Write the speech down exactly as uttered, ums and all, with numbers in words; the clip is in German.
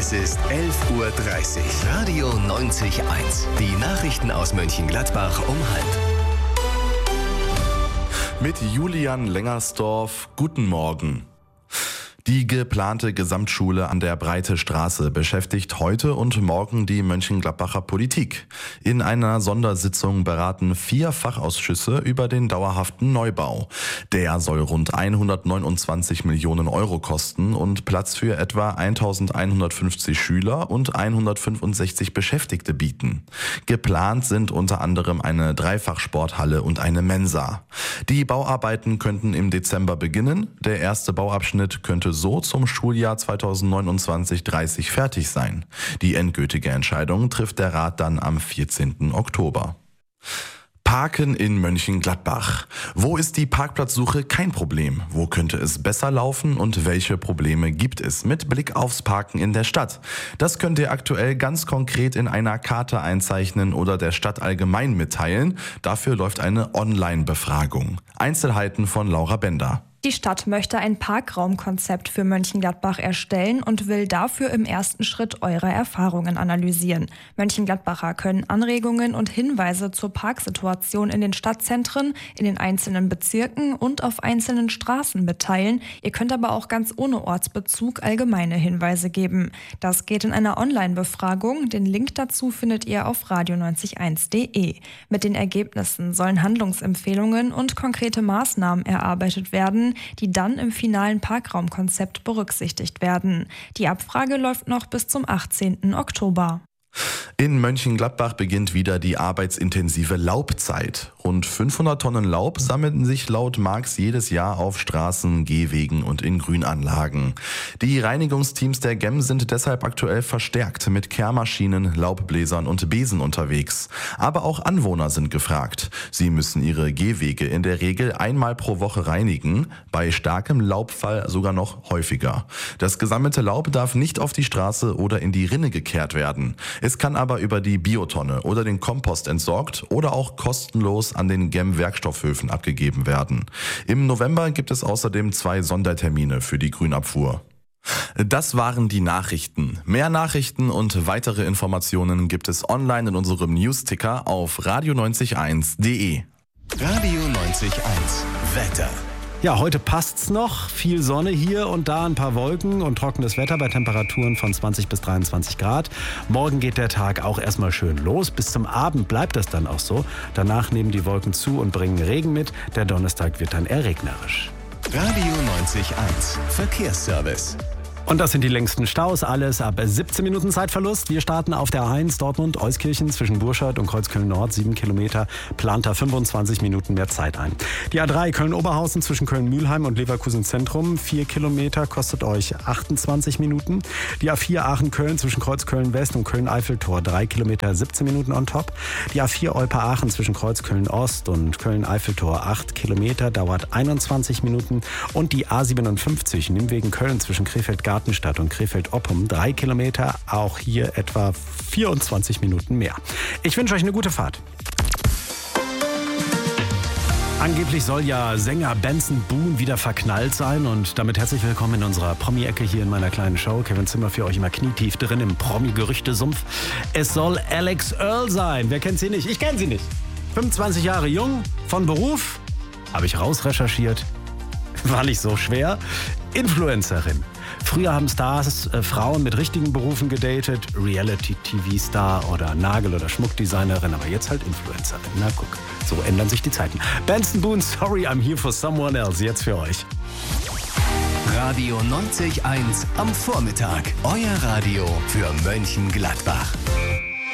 Es ist elf Uhr dreißig. Radio neunzig Komma eins. Die Nachrichten aus Mönchengladbach um halb. Mit Julian Lengersdorf, guten Morgen. Die geplante Gesamtschule an der Breite Straße beschäftigt heute und morgen die Mönchengladbacher Politik. In einer Sondersitzung beraten vier Fachausschüsse über den dauerhaften Neubau. Der soll rund hundertneunundzwanzig Millionen Euro kosten und Platz für etwa eintausendeinhundertfünfzig Schüler und hundertfünfundsechzig Beschäftigte bieten. Geplant sind unter anderem eine Dreifachsporthalle und eine Mensa. Die Bauarbeiten könnten im Dezember beginnen. Der erste Bauabschnitt könnte so zum Schuljahr zweitausendneunundzwanzig dreißig fertig sein. Die endgültige Entscheidung trifft der Rat dann am vierzehnten Oktober. Parken in Mönchengladbach. Wo ist die Parkplatzsuche kein Problem? Wo könnte es besser laufen und welche Probleme gibt es mit Blick aufs Parken in der Stadt? Das könnt ihr aktuell ganz konkret in einer Karte einzeichnen oder der Stadt allgemein mitteilen. Dafür läuft eine Online-Befragung. Einzelheiten von Laura Bender. Die Stadt möchte ein Parkraumkonzept für Mönchengladbach erstellen und will dafür im ersten Schritt eure Erfahrungen analysieren. Mönchengladbacher können Anregungen und Hinweise zur Parksituation in den Stadtzentren, in den einzelnen Bezirken und auf einzelnen Straßen mitteilen. Ihr könnt aber auch ganz ohne Ortsbezug allgemeine Hinweise geben. Das geht in einer Online-Befragung. Den Link dazu findet ihr auf radio neunzig Komma eins punkt de. Mit den Ergebnissen sollen Handlungsempfehlungen und konkrete Maßnahmen erarbeitet werden, die dann im finalen Parkraumkonzept berücksichtigt werden. Die Abfrage läuft noch bis zum achtzehnten Oktober. In Mönchengladbach beginnt wieder die arbeitsintensive Laubzeit. Rund fünfhundert Tonnen Laub sammelten sich laut Marx jedes Jahr auf Straßen, Gehwegen und in Grünanlagen. Die Reinigungsteams der G E M sind deshalb aktuell verstärkt mit Kehrmaschinen, Laubbläsern und Besen unterwegs. Aber auch Anwohner sind gefragt. Sie müssen ihre Gehwege in der Regel einmal pro Woche reinigen, bei starkem Laubfall sogar noch häufiger. Das gesammelte Laub darf nicht auf die Straße oder in die Rinne gekehrt werden. Es kann aber über die Biotonne oder den Kompost entsorgt oder auch kostenlos an den G E M-Werkstoffhöfen abgegeben werden. Im November gibt es außerdem zwei Sondertermine für die Grünabfuhr. Das waren die Nachrichten. Mehr Nachrichten und weitere Informationen gibt es online in unserem Newsticker auf radio neunzig Komma eins punkt de. Radio neunzig Komma eins. Wetter. Ja, heute passt's noch. Viel Sonne hier und da, ein paar Wolken und trockenes Wetter bei Temperaturen von zwanzig bis dreiundzwanzig Grad. Morgen geht der Tag auch erstmal schön los. Bis zum Abend bleibt das dann auch so. Danach nehmen die Wolken zu und bringen Regen mit. Der Donnerstag wird dann eher regnerisch. Radio neunzig Komma eins. Verkehrsservice. Und das sind die längsten Staus, alles ab siebzehn Minuten Zeitverlust. Wir starten auf der A eins Dortmund-Euskirchen zwischen Burscheid und Kreuzköln-Nord, sieben Kilometer, plant da fünfundzwanzig Minuten mehr Zeit ein. Die A drei Köln-Oberhausen zwischen Köln-Mühlheim und Leverkusen-Zentrum, vier Kilometer, kostet euch achtundzwanzig Minuten. Die A vier Aachen-Köln zwischen Kreuzköln-West und Köln-Eiffeltor, drei Kilometer, siebzehn Minuten on top. Die A vier Olpe-Aachen zwischen Kreuzköln-Ost und Köln-Eiffeltor, acht Kilometer, dauert einundzwanzig Minuten. Und die A siebenundfünfzig Nimwegen-Köln zwischen Krefeld-Gartenstadt und Krefeld-Oppum, drei Kilometer, auch hier etwa vierundzwanzig Minuten mehr. Ich wünsche euch eine gute Fahrt. Angeblich soll ja Sänger Benson Boone wieder verknallt sein und damit herzlich willkommen in unserer Promi-Ecke hier in meiner kleinen Show. Kevin Zimmer für euch immer knietief drin im Promi-Gerüchte-Sumpf. Es soll Alex Earl sein. Wer kennt sie nicht? Ich kenne sie nicht. fünfundzwanzig Jahre jung, von Beruf, habe ich rausrecherchiert. War nicht so schwer. Influencerin. Früher haben Stars äh, Frauen mit richtigen Berufen gedatet, Reality-T V-Star oder Nagel- oder Schmuckdesignerin, aber jetzt halt Influencerin. Na guck, so ändern sich die Zeiten. Benson Boone, Sorry, I'm here for someone else, jetzt für euch. Radio neunzig Komma eins am Vormittag. Euer Radio für Mönchengladbach.